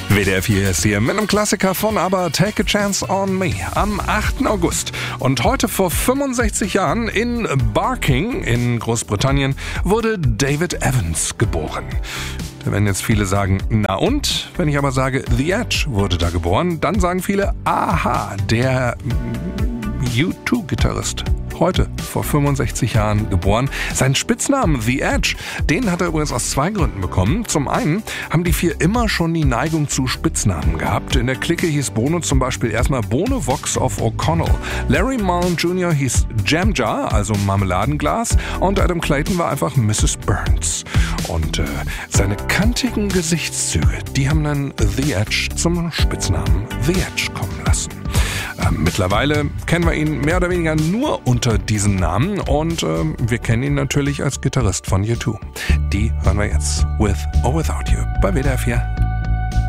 WDR 4 ist hier mit einem Klassiker von ABBA, Take a Chance on Me, am 8. August. Und heute vor 65 Jahren in Barking in Großbritannien wurde David Evans geboren. Da werden jetzt viele sagen, na und? Wenn ich aber sage, The Edge wurde da geboren, dann sagen viele, aha, der U2-Gitarrist. Heute, vor 65 Jahren geboren. Seinen Spitznamen The Edge, den hat er übrigens aus zwei Gründen bekommen. Zum einen haben die vier immer schon die Neigung zu Spitznamen gehabt. In der Clique hieß Bono zum Beispiel erstmal Bono Vox of O'Connell. Larry Mullen Jr. hieß Jam Jar, also Marmeladenglas. Und Adam Clayton war einfach Mrs. Burns. Und seine kantigen Gesichtszüge, die haben dann The Edge zum Spitznamen The Edge kommen lassen. Mittlerweile kennen wir ihn mehr oder weniger nur unter diesem Namen und wir kennen ihn natürlich als Gitarrist von U2. Die hören wir jetzt, With or Without You, bei WDR 4.